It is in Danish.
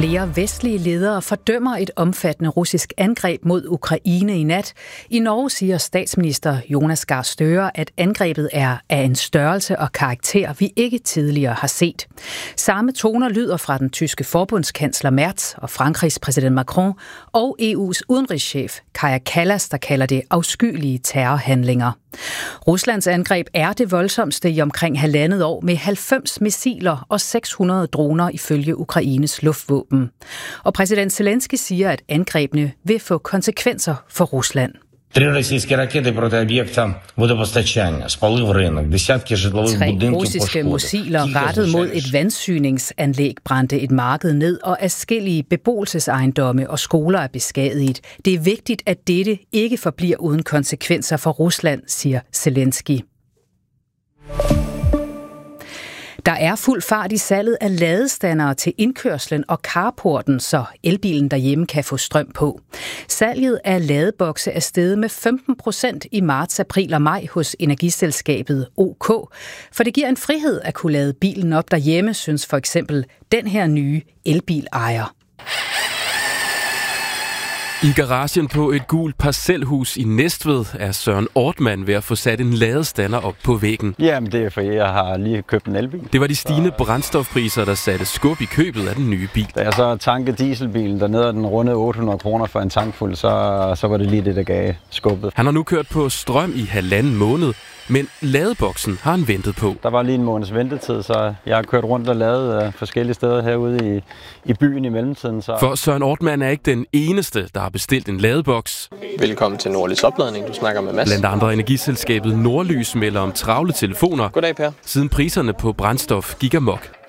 Flere vestlige ledere fordømmer et omfattende russisk angreb mod Ukraine i nat. I Norge siger statsminister Jonas Gahr Støre, at angrebet er af en størrelse og karakter, vi ikke tidligere har set. Samme toner lyder fra den tyske forbundskansler Merz og Frankrigs præsident Macron og EU's udenrigschef Kaja Kallas, der kalder det afskyelige terrorhandlinger. Ruslands angreb er det voldsomste i omkring 1,5 år med 90 missiler og 600 droner ifølge Ukraines luftvåben. Og præsident Zelensky siger, at angrebene vil få konsekvenser for Rusland. 3 російські ракети проти об'єкта водопостачання, спалив ринок, десятки житлових будинків пошкодив. 3 russiske missiler rettet mod et vandsyningsanlæg brændte et marked ned, og adskillige beboelsesejendomme og skoler er beskadiget. Det er vigtigt, at dette ikke forbliver uden konsekvenser for Rusland, siger Zelensky. Der er fuld fart i salget af ladestandere til indkørslen og carporten, så elbilen derhjemme kan få strøm på. Salget af ladebokse er steget med 15% i marts, april og maj hos energiselskabet OK. For det giver en frihed at kunne lade bilen op derhjemme, synes for eksempel den her nye elbilejer. I garagen på et gult parcelhus i Næstved er Søren Ortmann ved at få sat en ladestander op på væggen. Jamen, det er fordi, jeg har lige købt en elbil. Det var de stigende brændstofpriser, der satte skub i købet af den nye bil. Da jeg så tankede dieselbilen dernede, og den rundede 800 kroner for en tankfuld, så var det lige det, der gav skubbet. Han har nu kørt på strøm i 1,5 måned, men ladeboksen har han ventet på. Der var lige en måneds ventetid, så jeg har kørt rundt og lavet forskellige steder herude i byen i mellemtiden. Så. For Søren Ortmann er ikke den eneste, der har bestilt en ladeboks. Velkommen til Nordlys Opladning. Du snakker med Mads. Blandt andre energiselskabet Nordlys melder om travle telefoner. Goddag, Per. Siden priserne på brændstof gik amok.